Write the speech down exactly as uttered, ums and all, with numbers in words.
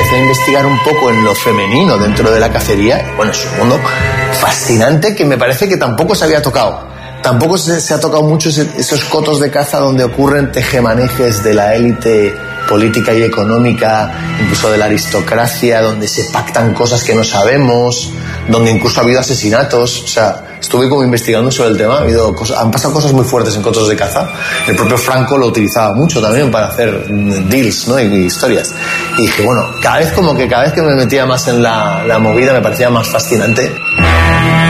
empecé a investigar un poco en lo femenino dentro de la cacería. Bueno, es un mundo fascinante que me parece que tampoco se había tocado. Tampoco se, se ha tocado mucho ese, esos cotos de caza donde ocurren tejemanejes de la élite política y económica, incluso de la aristocracia, donde se pactan cosas que no sabemos, donde incluso ha habido asesinatos. O sea, estuve como investigando sobre el tema, ha habido cosas, han pasado cosas muy fuertes en cotos de caza. El propio Franco lo utilizaba mucho también para hacer deals, ¿no? y, y historias. Y dije, bueno, cada vez como que cada vez que me metía más en la, la movida me parecía más fascinante.